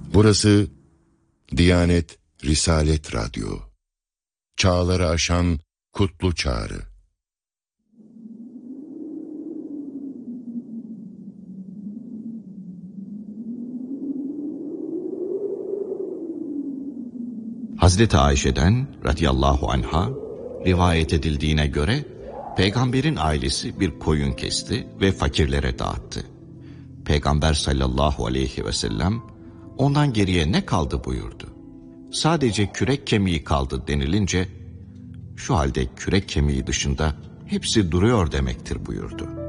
Burası Diyanet Risalet Radyo. Çağları aşan kutlu çağrı. Hazreti Ayşe'den radıyallahu anha rivayet edildiğine göre Peygamberin ailesi bir koyun kesti ve fakirlere dağıttı. Peygamber sallallahu aleyhi ve sellem ondan geriye ne kaldı buyurdu. Sadece kürek kemiği kaldı denilince şu halde kürek kemiği dışında hepsi duruyor demektir buyurdu.